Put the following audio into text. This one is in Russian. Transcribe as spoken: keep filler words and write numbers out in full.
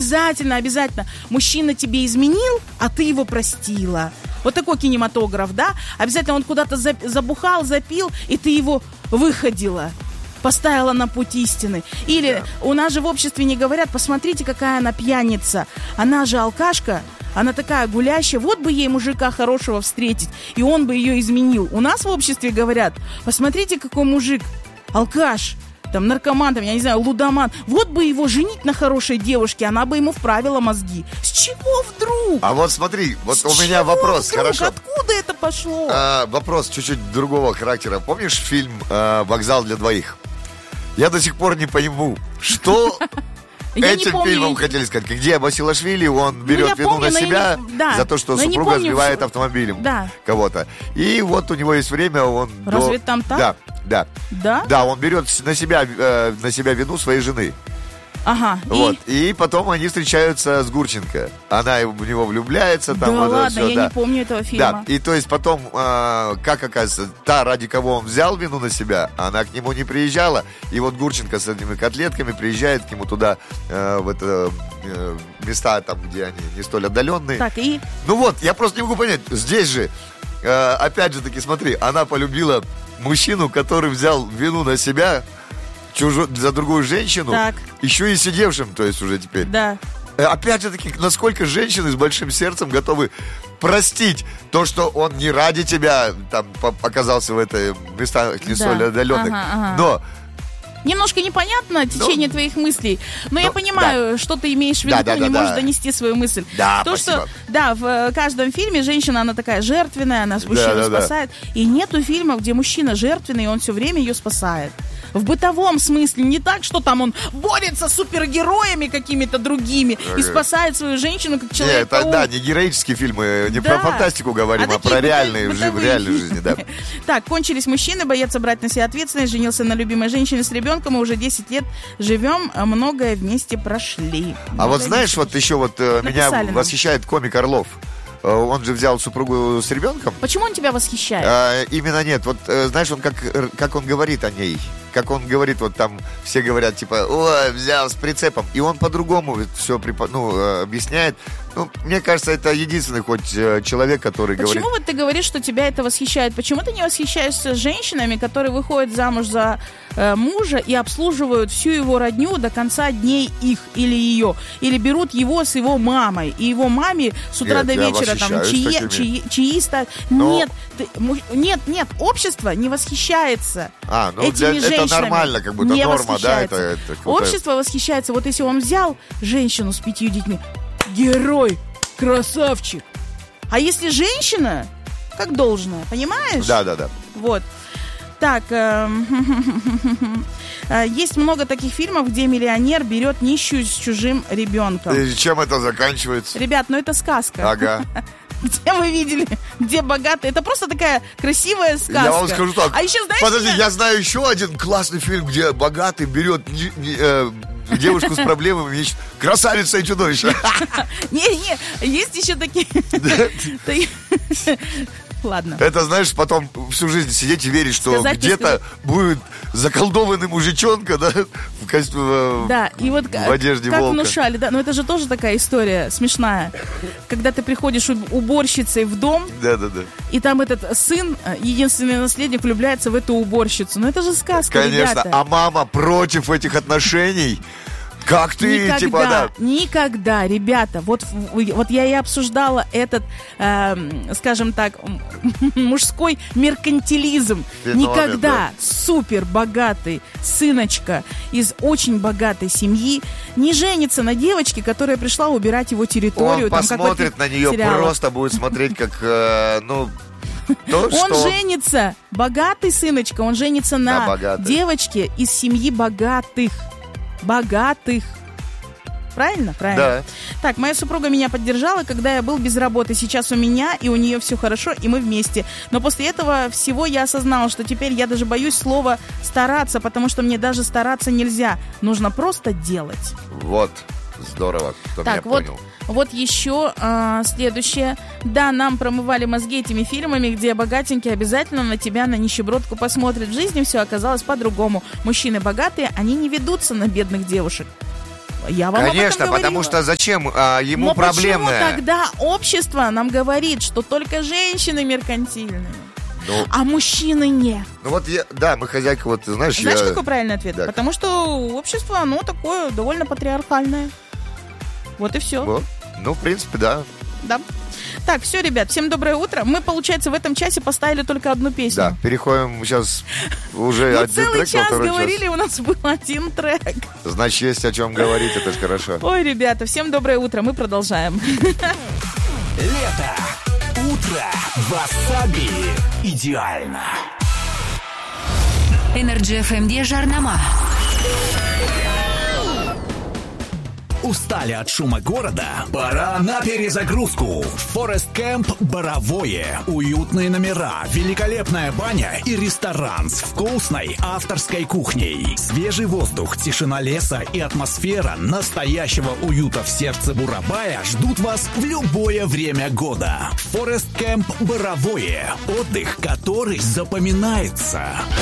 Обязательно, обязательно. Мужчина тебе изменил, а ты его простила. Вот такой кинематограф, да? Обязательно он куда-то забухал, запил, и ты его выходила, поставила на путь истины. Или да. У нас же в обществе не говорят: посмотрите, какая она пьяница. Она же алкашка, она такая гулящая. Вот бы ей мужика хорошего встретить, и он бы ее изменил. У нас в обществе говорят: посмотрите, какой мужик, алкаш, там, наркоман, там, я не знаю, лудоман. Вот бы его женить на хорошей девушке, она бы ему вправила мозги. С чего вдруг? А вот смотри, вот С у меня вопрос, вдруг? хорошо? Откуда это пошло? А, вопрос чуть-чуть другого характера. Помнишь фильм а, «Вокзал для двоих»? Я до сих пор не пойму, что этим фильмом хотели сказать. Где Басилашвили, он берет вину на себя за то, что супруга сбивает автомобилем кого-то. И вот у него есть время, он... Разве там так? Да, да. Да? Да, он берет на себя, на себя вину своей жены. Ага. Вот. И? и потом они встречаются с Гурченко. Она в него влюбляется. Там, да вот ладно, все, я да. не помню этого фильма. Да, и то есть потом, э, как оказывается, та, ради кого он взял вину на себя, она к нему не приезжала. И вот Гурченко с этими котлетками приезжает к нему туда, э, в это э, места, там, где они не столь отдаленные. Так, и? Ну вот, я просто не могу понять. Здесь же, э, опять же таки, смотри, она полюбила мужчину, который взял вину на себя чужо, за другую женщину, так. еще и сидевшим, то есть уже теперь. Да. Опять же таки, насколько женщины с большим сердцем готовы простить то, что он не ради тебя там оказался в этой местах не столь отдаленных, ага, ага. но... Немножко непонятно течение но, твоих мыслей, но, но я понимаю, да. что ты имеешь в виду, да, да, ты не да, можешь да. донести свою мысль. Да, То, спасибо. что, да, в каждом фильме женщина, она такая жертвенная, она мужчину да, да, спасает. Да. И нету фильмов, где мужчина жертвенный, и он все время ее спасает. В бытовом смысле, не так, что там он борется с супергероями какими-то другими ага. и спасает свою женщину как человек-паук. Нет, это, да, не героические фильмы, не да. про фантастику говорим, а, а про реальные, в реальной жизни, да. Так, кончились мужчины, боятся брать на себя ответственность, женился на любимой женщине с ребенком, и уже десять лет живем, многое вместе прошли. А вот знаешь, вот еще вот меня восхищает комик Орлов. Он же взял супругу с ребенком. Почему он тебя восхищает? А, именно нет. Вот знаешь, он как, как он говорит о ней. Как он говорит, вот там все говорят, типа, ой, взял с прицепом. И он по-другому все ну, объясняет. Ну, мне кажется, это единственный хоть человек, который Почему говорит... Почему вот ты говоришь, что тебя это восхищает? Почему ты не восхищаешься женщинами, которые выходят замуж за э, мужа и обслуживают всю его родню до конца дней их или ее? Или берут его с его мамой, и его маме с утра нет, до вечера там чаи, чаи, чаи ставят? Но... Нет, ты, нет, нет, общество не восхищается а, ну, этими для, женщинами. Это нормально, как будто не норма, да? Это, это общество восхищается. Вот если он взял женщину с пятью детьми, герой, красавчик. А если женщина, как должное, понимаешь? Да, да, да. Вот. Так, э, есть много таких фильмов, где миллионер берет нищую с чужим ребенком. И чем это заканчивается? Ребят, ну это сказка. Ага. Где вы видели, где богатый? Это просто такая красивая сказка. Я вам скажу так. А еще, знаешь, подожди, я... я знаю еще один классный фильм, где богатый берет не, не, э, девушку с проблемами, ищет красавица и чудовище. Не-не, есть еще такие... Ладно. Это, знаешь, потом всю жизнь сидеть и верить, что сказать, где-то будет заколдованный мужичонка, да, в костюме, да, и вот в одежде как волка. внушали, да, но это же тоже такая история смешная. Когда ты приходишь уборщицей в дом, да, да, да. и там этот сын, единственный наследник, влюбляется в эту уборщицу. Ну это же сказка, конечно, ребята. А мама против этих отношений. Как ты, никогда, типа, да. Никогда, ребята, вот, вот я и обсуждала этот, э, скажем так, мужской меркантилизм. Феномен, никогда да. супер богатый сыночка из очень богатой семьи не женится на девочке, которая пришла убирать его территорию. Он там, посмотрит на нее, сериалов. Просто будет смотреть как, э, ну... То, он что... женится, богатый сыночка, он женится на, на девочке из семьи богатых. Богатых. Правильно? Правильно. Да. Так, моя супруга меня поддержала, когда я был без работы. Сейчас у меня и у нее все хорошо, и мы вместе. Но после этого всего я осознала, что теперь я даже боюсь слова «стараться», потому что мне даже стараться нельзя. Нужно просто делать. Вот. Здорово, кто так, меня вот, понял. Вот еще а, следующее. Да, нам промывали мозги этими фильмами, где богатенький обязательно на тебя, на нищебродку посмотрит. В жизни все оказалось по-другому. Мужчины богатые, они не ведутся на бедных девушек. Я вам Конечно, об этом потому что зачем а, ему Но проблемное? почему тогда общество нам говорит, что только женщины меркантильные, ну, а мужчины нет? Ну вот я, да, мы хозяйка, вот знаешь, Знаешь, я... какой правильный ответ? Так. Потому что общество, оно такое довольно патриархальное. Вот и все. Вот. Ну, в принципе, да. Да. Так, все, ребят, всем доброе утро. Мы, получается, в этом часе поставили только одну песню. Да, переходим сейчас уже ну, один целый трек, час говорили, час. у нас был один трек. Значит, есть о чем говорить, это же хорошо. Ой, ребята, всем доброе утро, мы продолжаем. Лето, утро, васаби, идеально. Energy эф эм жарнама. Устали от шума города? Пора на перезагрузку. Forest Camp Боровое. Уютные номера, великолепная баня и ресторан с вкусной авторской кухней. Свежий воздух, тишина леса и атмосфера настоящего уюта в сердце Бурабая ждут вас в любое время года. Forest Camp Боровое. Отдых, который запоминается.